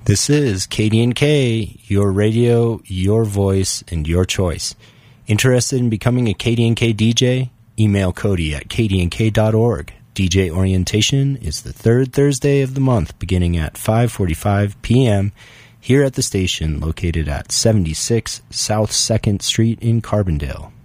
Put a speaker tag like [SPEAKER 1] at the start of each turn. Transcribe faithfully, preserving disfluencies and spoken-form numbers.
[SPEAKER 1] This is K D and K, your radio, your voice, and your choice. Interested in becoming a K D and K D J? Email Cody at k d n k dot org. D J orientation is the third Thursday of the month, beginning at five forty-five p.m. here at the station located at seventy-six South second Street in Carbondale.